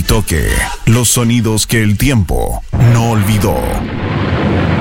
toque, los sonidos que el tiempo no olvidó.